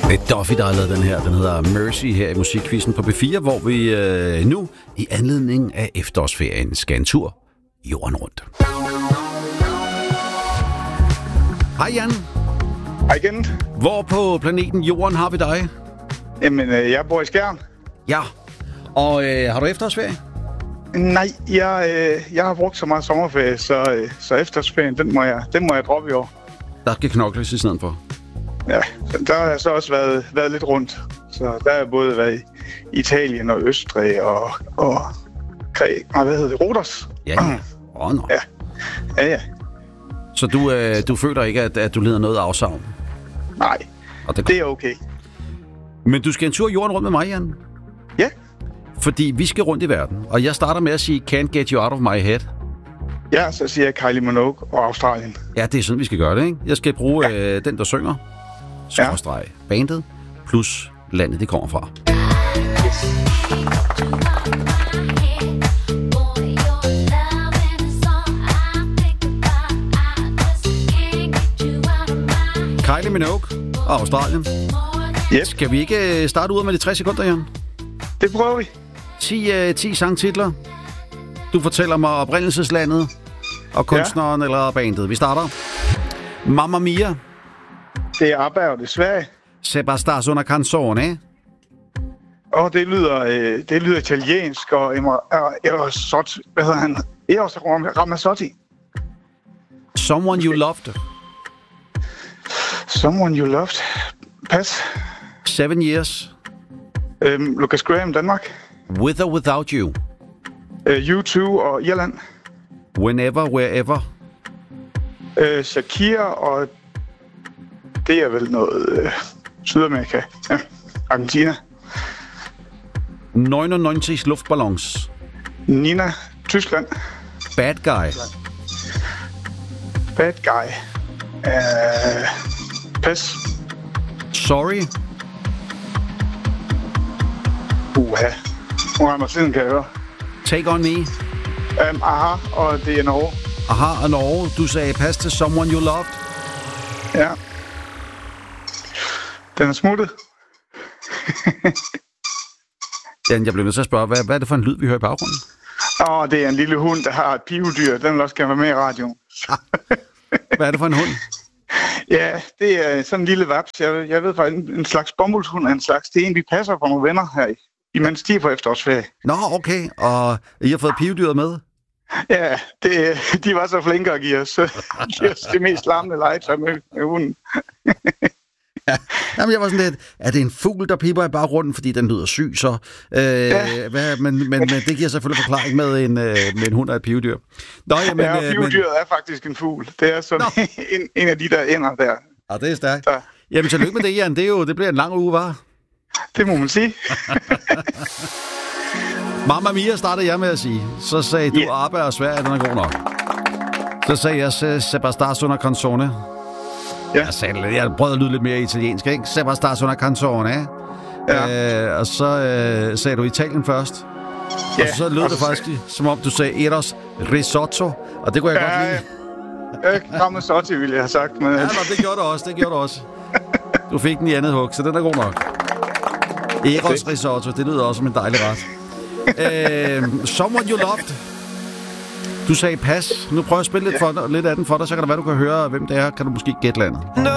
Det er Duffy, der har lavet den her. Den hedder Mercy her i Musikquizzen på B4, hvor vi nu i anledning af efterårsferien skal en tur jorden rundt. Hej Jan. Hej igen. Hvor på planeten Jorden har vi dig? Jamen, jeg bor i Skjern. Ja. Og har du efterårsferie? Nej, jeg har brugt så meget sommerferie, så efterårsferien, den må jeg droppe i år. Der skal knokles i stedet for. Ja, der har jeg så også været lidt rundt. Så der har jeg både været i Italien og Østrig og Rodos. Ja. No. Ja. Så du føler ikke, at du lider noget afsavn? Nej, og det er okay. Men du skal en tur jorden rundt med mig, Jan? Ja. Fordi vi skal rundt i verden, og jeg starter med at sige Can't Get You Out of My Head. Ja, så siger jeg Kylie Minogue og Australien. Ja, det er sådan, vi skal gøre det, ikke? Jeg skal bruge den, der synger, skråstreg bandet, plus landet, det kommer fra. Kylie Minogue og Australien. Yep. Skal vi ikke starte ud med de 60 sekunder, Jan? Det prøver vi. 10 sangtitler. Du fortæller mig oprindelseslandet og kunstneren eller bandet. Vi starter. Mamma Mia. Det er ABBA, og det er Sverige. Se basta una canzone. Og det lyder italiensk, og Eros Ramazzotti. Someone You Loved. Someone You Loved. Pas. 7 Years. Lucas Graham, Danmark. With or Without You. U2 og Irland. Whenever, Wherever. Shakira, og det er vel noget Sydamerika. Ja. Argentina. 99 Luftballons. Nina, Tyskland. Bad Guy. Bad Guy. Pas. Sorry. Hvor er siden, kan jeg høre. Take On Me. Aha, og det er Norge. Aha og Norge. Du sagde pas til Someone You Loved. Ja. Den er smuttet. Jan, jeg blev nødt til at spørge, hvad er det for en lyd, vi hører i baggrunden? Det er en lille hund, der har et pivedyr. Den vil også gerne være med i radioen. Hvad er det for en hund? Ja, det er sådan en lille vaps. Jeg ved faktisk, en slags bomuldshund er en slags. Det er en, vi passer på nogle venner her, imens de er på efterårsferie. Nå, okay. Og I har fået pivedyret med? Ja, de var så flinke at give os det mest larmende legetøj med hunden. Ja. Jamen, jeg var sådan lidt, er det en fugl, der piper i baggrunden, fordi den lyder syg, så? Men det giver selvfølgelig forklaring med en hund og et pivedyr. Nå, pivedyret er faktisk en fugl. Det er sådan en af de der ender der. Ja, det er stærkt. Så. Jamen, tillykke med det, Jan. Det bliver en lang uge, var? Det må man sige. Mamma Mia startede jeg med at sige. Så sagde du, ABBA og Sverige, den er god nok. Så sagde jeg, Se basta una canzone. Ja. Jeg prøvede at lyde lidt mere italiensk, ikke? Se basta una canzone. Ja. Og så sagde du Italien først. Ja, og så lød det faktisk, som om du sagde Eros Risotto. Og det kunne jeg godt lide. Ramazzotti ville jeg have sagt. Men... Ja, det gjorde du også. Du fik den i andet hug, så den er god nok. Eros Risotto, det lyder også som en dejlig ret. Someone You Loved. Du sagde pas. Nu prøver jeg at spille lidt af den for dig, så kan det være, du kan høre, hvem det er. Kan du måske gætte landet? No,